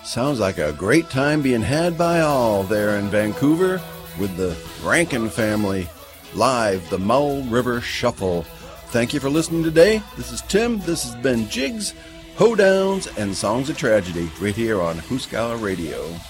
Sounds like a great time being had by all there in Vancouver with the Rankin family. Live, the Mull River Shuffle. Thank you for listening today. This is Tim. This has been Jigs, Hoedowns, and Songs of Tragedy right here on Hooskow Radio.